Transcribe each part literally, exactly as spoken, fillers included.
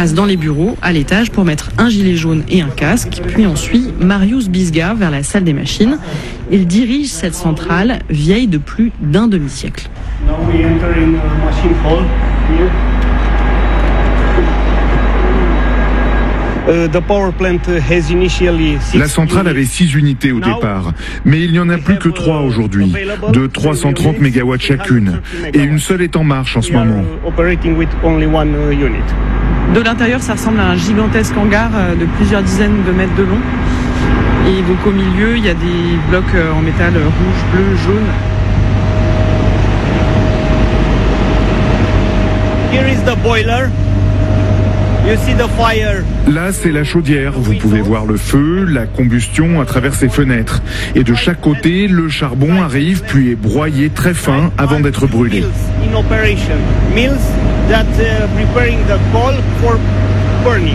passe dans les bureaux, à l'étage, pour mettre un gilet jaune et un casque. Puis on suit Marius Bisga vers la salle des machines. Il dirige cette centrale vieille de plus d'un demi-siècle. La centrale avait six unités au départ, mais il n'y en a plus que trois aujourd'hui, de trois cent trente mégawatts chacune, et une seule est en marche en ce moment. De l'intérieur, ça ressemble à un gigantesque hangar de plusieurs dizaines de mètres de long. Et donc au milieu, il y a des blocs en métal rouge, bleu, jaune. Here is the boiler. You see the fire. Là, c'est la chaudière. Vous pouvez voir le feu, la combustion à travers ses fenêtres. Et de chaque côté, le charbon arrive puis est broyé très fin avant d'être brûlé. In operation, mills that uh, preparing the coal for burning.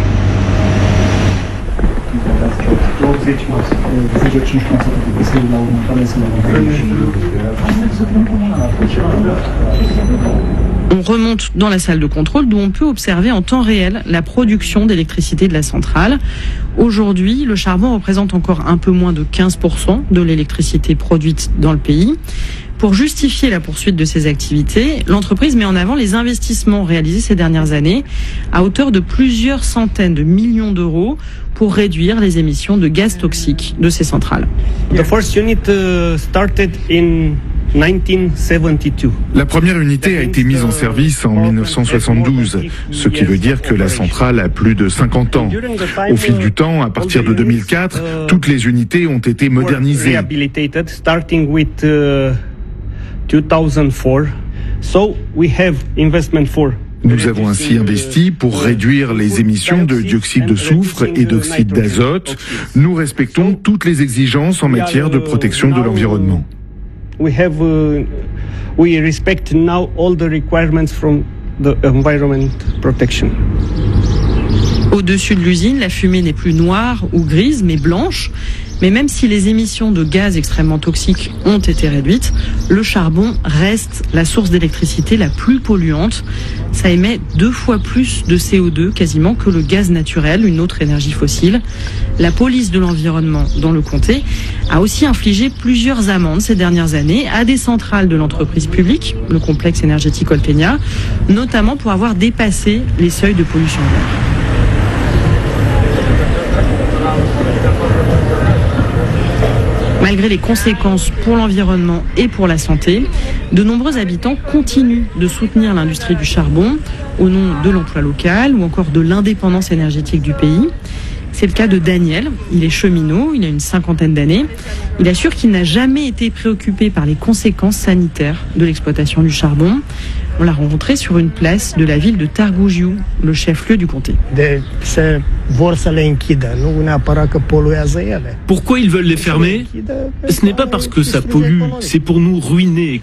On remonte dans la salle de contrôle d'où on peut observer en temps réel la production d'électricité de la centrale. Aujourd'hui, le charbon représente encore un peu moins de quinze pour cent de l'électricité produite dans le pays. Pour justifier la poursuite de ces activités, l'entreprise met en avant les investissements réalisés ces dernières années à hauteur de plusieurs centaines de millions d'euros pour réduire les émissions de gaz toxiques de ces centrales. The first unit uh, started in nineteen seventy-two. La première unité a été mise en service en mille neuf cent soixante-douze, ce qui veut dire que la centrale a plus de cinquante ans. Au fil du temps, à partir de deux mille quatre, toutes les unités ont été modernisées. Starting with uh, two thousand four. So we have investment for Nous avons ainsi investi pour réduire les émissions de dioxyde de soufre et d'oxyde d'azote. Nous respectons toutes les exigences en matière de protection de l'environnement. We have, uh, we respect now all the requirements from the environment protection. Au-dessus de l'usine, la fumée n'est plus noire ou grise, mais blanche. Mais même si les émissions de gaz extrêmement toxiques ont été réduites, le charbon reste la source d'électricité la plus polluante. Ça émet deux fois plus de C O deux quasiment que le gaz naturel, une autre énergie fossile. La police de l'environnement dans le comté a aussi infligé plusieurs amendes ces dernières années à des centrales de l'entreprise publique, le complexe énergétique Oltenia, notamment pour avoir dépassé les seuils de pollution d'air. Malgré les conséquences pour l'environnement et pour la santé, de nombreux habitants continuent de soutenir l'industrie du charbon au nom de l'emploi local ou encore de l'indépendance énergétique du pays. C'est le cas de Daniel, il est cheminot, il a une cinquantaine d'années. Il assure qu'il n'a jamais été préoccupé par les conséquences sanitaires de l'exploitation du charbon. On l'a rencontré sur une place de la ville de Târgu Jiu, le chef-lieu du comté. Pourquoi ils veulent les fermer ? Ce n'est pas parce que ça pollue, c'est pour nous ruiner.